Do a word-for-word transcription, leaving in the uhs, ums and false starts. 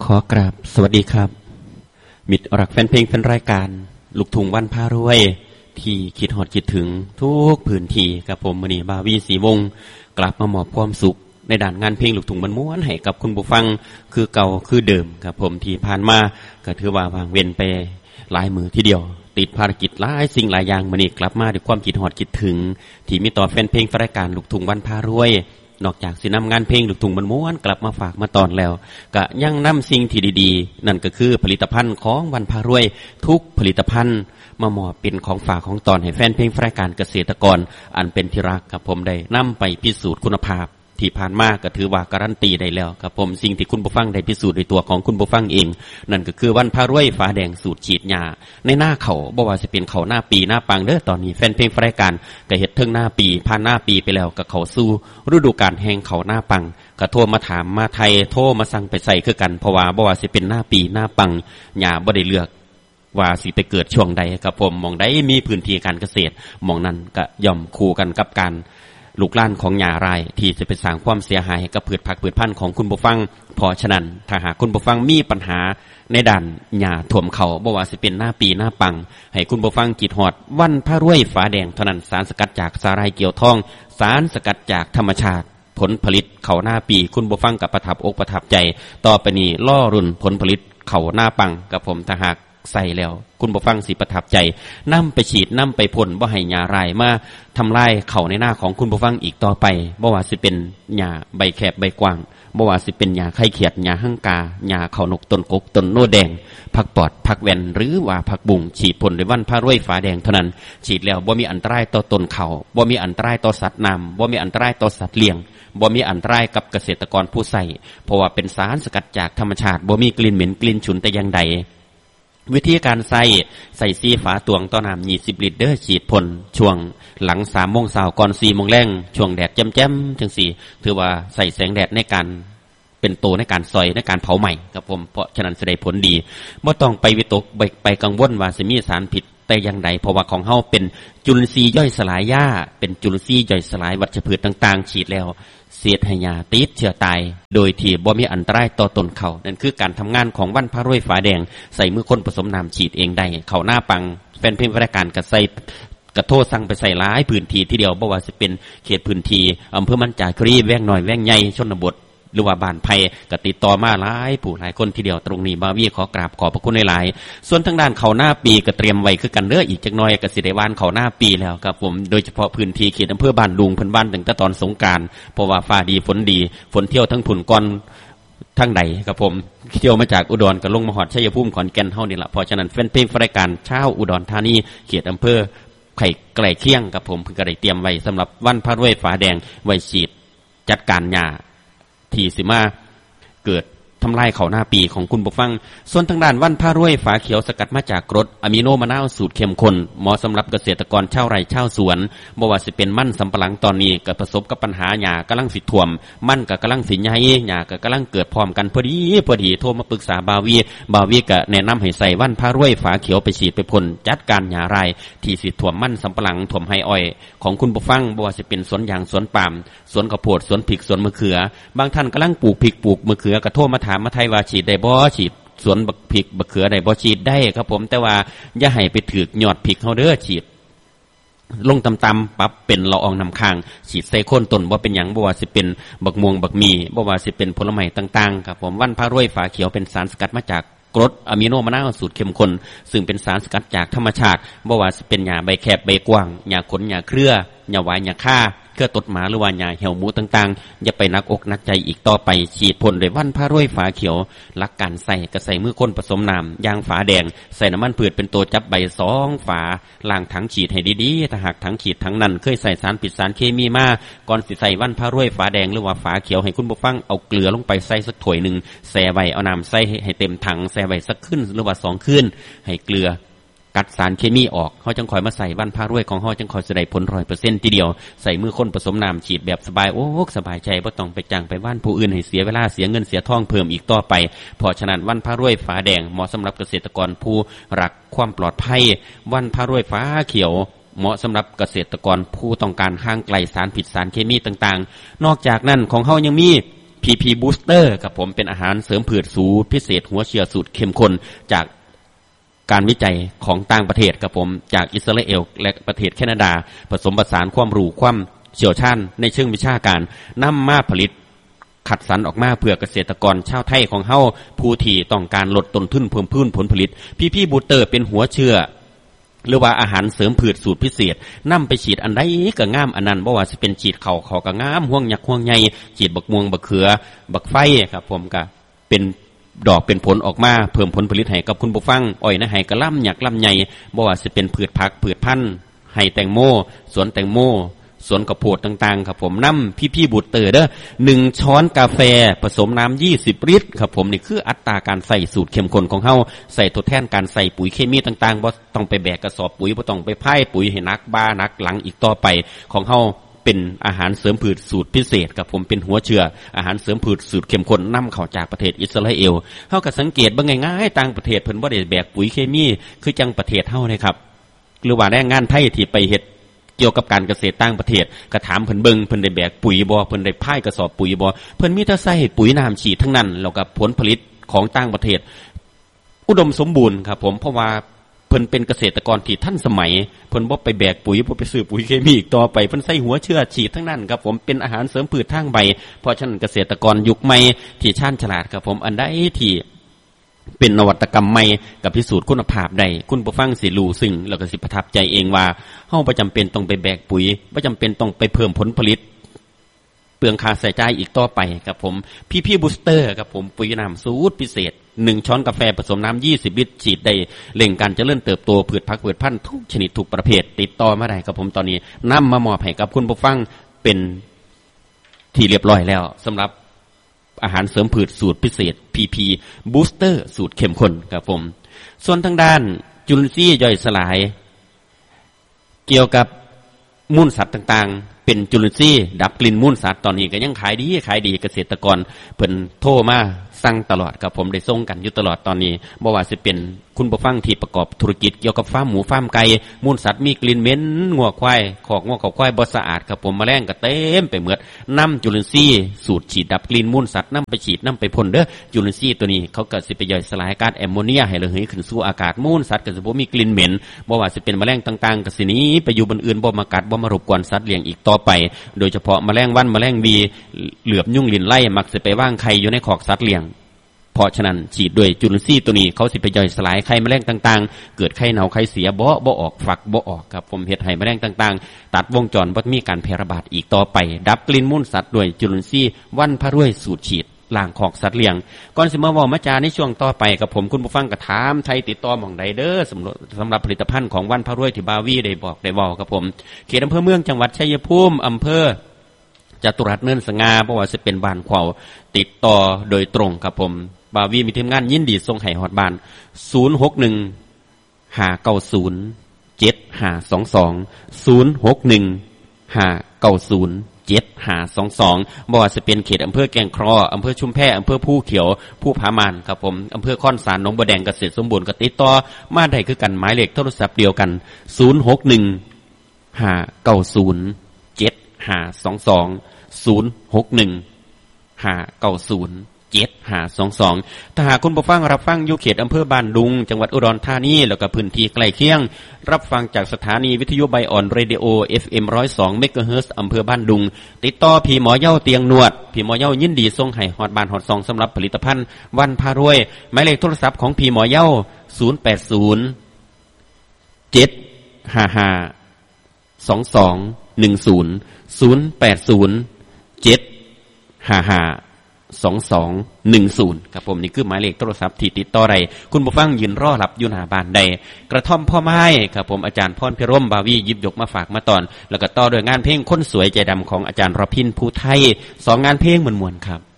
ขอกราบสวัสดีครับมิตรรักแฟนเพลงแฟนรายการลูกทุ่งวันพารวยที่คิดฮอดคิดถึงทุกพื้นที่กับผมมื้อนี้บาวีศรีวงศ์กลับมามอบความสุขในด้านงานเพลงลูกทุ่งม้วนๆให้กับคุณผู้ฟังคือเก่าคือเดิมครับผมที่ผ่านมาก็ถือว่าวางเว้นไปหลายมื้อทีเดียวติดภารกิจหลายสิ่งหลายอย่างมื้อนี้กลับมาด้วยความคิดฮอดคิดถึงที่มีต่อแฟนเพลงแฟนรายการลูกทุ่งวันพารวยนอกจากสินำงานเพลงลูกทุ่งม้วนๆกลับมาฝากมาตอนแล้วก็ยังนำสิ่งที่ดีๆนั่นก็คือผลิตภัณฑ์ของวันพารวยทุกผลิตภัณฑ์มามอบเป็นของฝากของตอนให้แฟนเพลงรายการเกษตรกรอันเป็นที่รักครับผมได้นำไปพิสูจน์คุณภาพที่ผ่านมาก็ถือว่าการันตีได้แล้วครับผมสิ่งที่คุณผู้ฟังได้พิสูจน์ในตัวของคุณผู้ฟังเองนั่นก็คือวันพารวยฟ้าแดงสูตรฉีดยาในหน้าเขาบ่ว่าจะเป็นเขาหน้าปีหน้าปังเด้อตอนนี้แฟนเพลงรายการก็เฮ็ดเทิงหน้าปีผ่านหน้าปีไปแล้วก็เข้าสู่ฤดูกาลแห่งเขาหน้าปังก็โทรมาถามมาไทยโทรมาสั่งไปใส่คือกันเพราะว่าบ่ว่าสิเป็นหน้าปีหน้าปังหญ้าบ่ได้เลือกว่าสิไปเกิดช่วงใดครับผมมองได้มีพื้นที่การเกษตรมองนั้นก็ย่อมคู่กันกับการลูกหลานของหญ้ารายที่จะไปสร้างความเสียหายให้กับพืชผักพืชพันธุ์ของคุณผู้ฟังเพราะฉะนั้นถ้าหากคุณผู้ฟังมีปัญหาในด้านหญ้าท่วมเขาบ่ว่าสิเป็นหน้าปีหน้าปังให้คุณผู้ฟังจิตฮอดวันพารวยฟ้าแดงเท่านั้นสารสกัดจากสาหร่ายเกี่ยวทองสารสกัดจากธรรมชาติผลผลิตเขาหน้าปีคุณผู้ฟังกับประทับอกประทับใจต่อไปนี้ล่อรุ่นผลผลิตเขาหน้าปังกับผมถ้าหากใส่แล้วคุณผู้ฟังสิประทับใจนำไปฉีดนำไปพ่นบ่ให้หญ้ารายมาทำลายเขาในหน้าของคุณผู้ฟังอีกต่อไปบ่ว่าสิเป็นหญ้าใบแคบใบกว้างบ่ว่าสิเป็นหญ้าไข่เขียดหญ้าหั่งกาหญ้าเขานกต้นกกต้นโนแดงผักปอดผักแวนหรือว่าผักบุ้งฉีดพ่นด้วยวันพารวยฟ้าแดงเท่านั้นฉีดแล้วบ่มีอันตรายต่อต้นเขาบ่มีอันตรายต่อสัตว์น้ำบ่มีอันตรายต่อสัตว์เลี้ยงบ่มีอันตรายกับเกษตรกรผู้ใส่เพราะว่าเป็นสารสกัดจากธรรมชาติบ่มีกลิ่นเหม็นกลิ่นฉุนแต่อย่างใดวิธีการใส่ใส่ซีฝาตวงต่อน้ำยี่สิบลิตรเด้อฉีดพ่นช่วงหลังสามโมงเช้าก่อนสี่โมงแรงช่วงแดดแจ่มๆจังสี่ถือว่าใส่แสงแดดในการเป็นโตในการซอยในการเผาใหม่ครับผมเพราะฉะนั้นจะได้ผลดีบ่ต้องไปวิตกไปกังวลว่าสิมีสารผิดแต่อย่างใดเพราะว่าของเฮาเป็นจุลินทรีย์ย่อยสลายหญ้าเป็นจุลินทรีย์ย่อยสลายวัชพืชต่างๆฉีดแล้วเสียดให้หญ้าติดเชื้อตายโดยที่บ่มีอันตรายต่อต้นเขานั่นคือการทำงานของวันพารวยฟ้าแดงใส่มือคนผสมน้ำฉีดเองได้เขาหน้าปังแฟนเพลงรายการก็ใส่กระโทษสั่งไปใส่หลายพื้นที่ทีเดียวบ่ว่าสิเป็นเขตพื้นที่อำเภอมันจาคีรีแว้งน้อยแว้งใหญ่ชนบทหรือว่าบ้านไผ่ก็ติดต่อมาหลายผู้หลายคนทีเดียวตรงนี้บาวีขอกราบขอบพระคุณหลายๆส่วนทางด้านเขาหน้าปีก็เตรียมไว้คือกันเด้ออีกจักหน่อยก็สิได้วานเขาหน้าปีแล้วครับผมโดยเฉพาะพื้นที่เขตอำเภอบ้านดุงเพิ่นบ้านตั้งแต่ตอนสงกรานต์เพราะว่าฟ้าดีฝนดีฝนเที่ยวทั้งผุ่นก่อนทั้งใดครับผมเที่ยวมาจากอุดรก็ลงมาฮอดชัยภูมิขอนแก่นเฮานี่ล่ะเพราะฉะนั้นแฟนเพลงรายการชาวอุดรธานีเขตอำเภอไข่ไกลเคียงครับผมเพิ่นก็ได้เตรียมไว้สำหรับวันพารวยฟ้าแดงไว้ฉีดจัดการหญ้าที่สิมาเกิดทำลายเขาหน้าปีของคุณผู้ฟังส่วนทางด้านวันพารวยฝาเขียวสกัดมาจากกรดอะมิโนมะนาวสูตรเข้มข้นเหมาะสำหรับเกษตรกรชาวไร่ชาวสวนบ่ว่าสิเป็นมันสำปะหลังตอนนี้ก็ประสบกับปัญหาหญ้ากำลังสิท่วมมันก็กำลังสิใหญ่หญ้าก็กำลังเกิดพร้อมกันพอดีพอดีโทรมาปรึกษาบาวีบาวีก็แนะนำให้ใส่วันพารวยฝาเขียวไปฉีดไปพ่นจัดการหญ้ารายที่สิท่วมมันสำปะหลังท่วมไร่อ้อยของคุณผู้ฟังบ่ว่าสิเป็นสวนยางสวนปาล์มสวนข้าวโพดสวนพริกสวนมะเขือบางท่านกำลังปลูกพริกปลูกมะเขือก็โทรมาถามมาไทยว่าฉีดได้บ่ฉีดสวนบักพริกบักเขือได้บ่ฉีดได้ครับผมแต่ว่าอย่าให้ไปถึกยอดพริกเฮาเด้อฉีดลงต่ำๆปรับเป็นละอองน้ำค้างฉีดใส่โคนต้นบ่เป็นหยังบ่ว่าสิเป็นบักม่วงบักมีบ่ว่าสิเป็นผลไม้ต่างๆครับผมวันพารวยฝาเขียวเป็นสารสกัดมาจากกรดอะมิโนมะนาวสูตรเข้มข้นซึ่งเป็นสารสกัดจากธรรมชาติบ่ว่าสิเป็นหญ้าใบแคบใบกว้างหญ้าขนหญ้าเครือหญ้าหวายหญ้าค่าเครือตดหมาหรือว่าหญ้าเหี่ยวหมูต่างๆอย่าไปนักอกนักใจอีกต่อไปฉีดพ่นด้วยวันพารวยฝาเขียวหลักการใส่ก็ใส่มือคนผสมน้ำยางฝาแดงใส่น้ำมันพืชเป็นตัวจับใบสองฝาล้างถังฉีดให้ดีๆถ้าหากถังฉีดถังนั้นเคยใส่สารปิดสารเคมีมาก่อนสิใส่วันพารวยฝาแดงหรือว่าฝาเขียวให้คุณผู้ฟังเอาเกลือลงไปใส่สักถ้วยนึงแช่ไว้เอาน้ำใส่ให้เต็มถังแช่ไว้สักขึ้นหรือว่าสองขึ้นให้เกลือกัดสารเคมีออกเฮาจังคอยมาใส่วันพารวยของเฮาจังคอยสิได้ผล ร้อยเปอร์เซ็นต์ ทีเดียวใส่มือคนผสมน้ำฉีดแบบสบายโอ้สบายใจบ่ต้องไปจ้างไปว่านผู้อื่นให้เสียเวลาเสียเงินเสียทองเพิ่มอีกต่อไปเพราะฉะนั้นวันพารวยฟ้าแดงเหมาะสำหรับเกษตรกรผู้รักความปลอดภัยวันพารวยฟ้าเขียวเหมาะสำหรับเกษตรกรผู้ต้องการห่างไกลสารผิดสารเคมีต่างๆนอกจากนั้นของเฮายังมี พพี พี Booster ครับผมเป็นอาหารเสริมผืดสูตรพิเศษหัวเชื้อสูตรเข้มข้นจากการวิจัยของต่างประเทศครับผมจากอิสราเอลและประเทศแคนาดาผสมผสานความรู้ความเชี่ยวชาญในเชิงวิชาการนำมาผลิตขัดสรรออกมาเพื่อเกษตรกรชาวไทยของเฮาผู้ที่ต้องการลดต้นทุนเพิ่มพูนผลผลิตพีพีบูสเตอร์เป็นหัวเชื้อหรือว่าอาหารเสริมผืดสูตรพิเศษนำไปฉีดอันใดก็งามอันนั้นบ่ว่าสิเป็นฉีดเข่าเขาก็งามห่วงหยักห่วงใหญ่ฉีดบักม่วงบักเขือบักไฟครับผมก็เป็นดอกเป็นผลออกมาเพิ่มผลผลิตให้กับคุณผู้ฟังอ้อยนะให้กระล่ำหยักล่ำใหญ่บ่ว่าสิเป็นพืชผักพืชพันธุ์ให้แตงโมสวนแตงโมสวนกระโพดต่างๆครับผมน้ำพี่ๆบูสเตอร์เด้อหนึ่งช้อนกาแฟผสมน้ำยี่สิบลิตรครับผมนี่คืออัตราการใส่สูตรเข้มข้นของเฮาใส่ทดแทนการใส่ปุ๋ยเคมีต่างๆบ่ต้องไปแบกกระสอบปุ๋ยบ่ต้องไปพ่ายปุ๋ยให้นักบ้านักหลังอีกต่อไปของเฮาเป็นอาหารเสริมผืดสูตรพิเศษครับผมเป็นหัวเชื้ออาหารเสริมผืดสูตรเข้มข้นนำเข้าจากประเทศอิสราเอลเฮาก็สังเกตเบิ่งง่ายๆต่างประเทศเพิ่นบ่ได้แบกปุ๋ยเคมีคือจังประเทศเฮาเลยครับหรือว่าแรงงานไทยที่ไปเฮ็ดเกี่ยวกับการเกษตรต่างประเทศก็ถามเพิ่นเบิ่งเพิ่นได้แบกปุ๋ยบ่เพิ่นได้พ่ายกระสอบปุ๋ยบ่เพิ่นมีแต่ใส่ปุ๋ยน้ำฉีดทั้งนั้นแล้วก็ผลผลิตของต่างประเทศอุดมสมบูรณ์ครับผมเพราะว่าเพิ่นเป็นเกษตรกรที่ทันสมัยเพิ่นบ่ไปแบกปุ๋ยบ่ไปซื้อปุ๋ยเคมีอีกต่อไปเพิ่นใส่หัวเชื้อฉีดทั้งนั้นครับผมเป็นอาหารเสริมพืชทางใบเพราะฉะนั้นเกษตรกรยุคใหม่ที่ชาญฉลาดครับผมอันใดที่เป็นนวัตกรรมใหม่กับพิสูจน์คุณภาพได้คุณผู้ฟังสิรู้ซึ่งแล้วก็สิประทับใจเองว่าเฮาบ่จำเป็นต้องไปแบกปุ๋ยบ่จำเป็นต้องไปเพิ่มผลผลิตเปลืองค่าใช้จ่ายอีกต่อไปครับผมพีพีบูสเตอร์ครับผมปุ๋ยน้ำสูตรพิเศษหนึ่งช้อนกาแฟผสมน้ำยี่สิบลิตรฉีดได้เร่งการเจริญเติบโตพืชผักพืชพันธุ์ทุกชนิดทุกประเภทติดต่อมาได้ครับผมตอนนี้นำมามอบให้กับคุณผู้ฟังเป็นที่เรียบร้อยแล้วสำหรับอาหารเสริมผืดสูตรพิเศษ พี พี Booster สูตรเข้มข้นครับผมส่วนทางด้านจุลินทรีย์ย่อยสลายเกี่ยวกับมูลสัตว์ต่างๆเป็นจุลินทรีย์ดับกลิ่นมูลสัตว์ตอนนี้ก็ยังขายดีขายดีเกษตรกรเพิ่นโทรมาสั่งตลอดครับผมได้ส่งกันอยู่ตลอดตอนนี้บ่ว่าสิเป็นคุณผู้ฟังที่ประกอบธุรกิจเกี่ยวกับฟาร์มหมูฟาร์มไก่มูลสัตว์มีกลิ่นเหม็นงัวควายขอกงัวขอกควายบ่สะอาดครับผมแมลงก็เต็มไปหมดนำจุลินทรีย์สูตรฉีดดับกลิ่นมูลสัตว์นำไปฉีดนำไปพ่นเด้อจุลินทรีย์ตัวนี้เขาก็สิไปย่อยสลายก๊าซแอมโมเนียให้ระเหยขึ้นสู่อากาศมูลสัตว์ก็สิบ่มีกลิ่นเหม็นบ่ว่าสิเป็นแมลงต่างๆก็สิหนีไปอยู่บนอื่นบ่มากัดบ่มารบกวนสัตว์เลี้ยงอีกต่อไปโดยเฉพาะแมลงวันแมลงวีเหลือบยุ่งลิ้นไล่มักสิไปวางไข่อยู่ในคอกสัตว์เลี้ยงเพราะฉะนั้นฉีดด้วยจุลินทรีย์ตัวนี้เขาสิไปย่อยสลายไข่แมลงต่างๆเกิดไข่เน่าไข่เสียบ่บ่ออกฝักบ่ออกครับผมเฮ็ดให้แมลงต่างๆตัดวงจรบ่มีการแพร่ระบาดอีกต่อไปดับกลิ่นมูลสัตว์ด้วยจุลินทรีย์วันพระรวยสูตรฉีดล้างคอกสัตว์เลี้ยงก่อนสิมาเว้ามาจาในช่วงต่อไปกับผมคุณผู้ฟังก็ถามไทยติดต่อหม่องใดเด้อสำหรับสำหรับผลิตภัณฑ์ของวันพระรวยที่บาวีได้บอกได้เว้าครับผมเขตอำเภอเมืองจังหวัดชัยภูมิอำเภอจตุรัสเนินสง่าบ่ว่าสิเป็นบ้านขวาวติดต่อโดยตรงครับผมบาวีมีทีมงานยินดีส่งให้ฮอดบ้านศูนย์ หก หนึ่ง ห้า เก้า ศูนย์ เจ็ด ห้า สอง สอง ศูนย์ หก หนึ่ง ห้า เก้า ศูนย์ เจ็ด ห้า สอง สองบ่ว่าจะเป็นเขตอำเภอแก่งครออำเภอชุมแพอำเภอผู้เขียวผู้ผามานครับผมอำเภอค่อนสารหนองบัวแดงเกษตรสมบูรณ์ก็ติดต่อมาได้คือกันหมายเลขโทรศัพท์เดียวกันศูนย์ หก หนึ่ง ห้า เก้า ศูนย์ เจ็ด ห้า สอง สอง ศูนย์ หก หนึ่ง ห้า เก้า ศูนย์ เจ็ด ห้า สอง สองถ้าหากคุณผู้ฟังรับฟังอยู่เขตอำเภอบ้านดุงจังหวัดอุดรธานีแล้วก็พื้นที่ใกล้เคียงรับฟังจากสถานีวิทยุไบออนเรดิโอ เอฟ เอ็ม หนึ่งร้อยสอง เมกะเฮิรตซ์อำเภอบ้านดุงติดต่อพี่หมอเย้าเตียงนวดพี่หมอเย้ายินดีส่งให้ฮอดบ้านฮอดซองสำหรับผลิตภัณฑ์วันพารวยหมายเลขโทรศัพท์ของพี่หมอเย้าศูนย์ แปด ศูนย์ เจ็ด ห้า ห้า สอง สอง หนึ่ง ศูนย์ ศูนย์ แปด ศูนย์ เจ็ด ห้า ห้า สอง สอง หนึ่ง ศูนย์ครับผมนี่คือหมายเลขโทรศัพท์ที่ติดต่อได้คุณผู้ฟังยืนรอรับอยู่หน้าบ้านใดกระท่อมพ่อไม้ครับผมอาจารย์พรพิรมบาวีหยิบยกมาฝากมาตอนแล้วก็ต่อด้วยงานเพลงคนสวยใจดำของอาจารย์รพินภูไทยสองงานเพลงมวลๆครับ